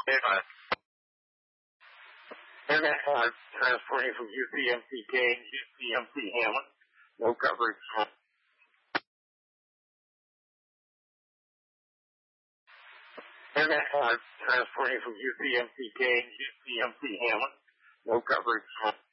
Internet transporting from UPMCK and UPMC Hammond. No coverage. Internet transporting from UPMCK and UPMC Hammond. No coverage.